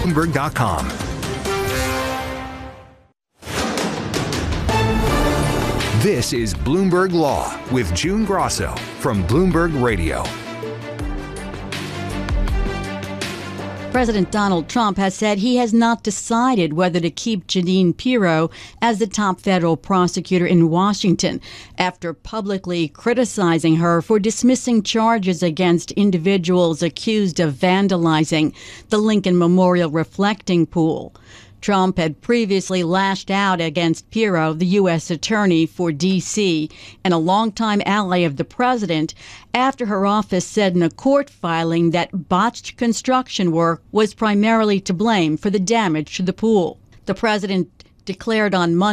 Bloomberg.com. This is Bloomberg Law with June Grosso from Bloomberg Radio. President Donald Trump has said he has not decided whether to keep Jeanine Pirro as the top federal prosecutor in Washington after publicly criticizing her for dismissing charges against individuals accused of vandalizing the Lincoln Memorial reflecting pool. Trump had previously lashed out against Pirro, the U.S. attorney for D.C. and a longtime ally of the president, after her office said in a court filing that botched construction work was primarily to blame for the damage to the pool. The president declared on Monday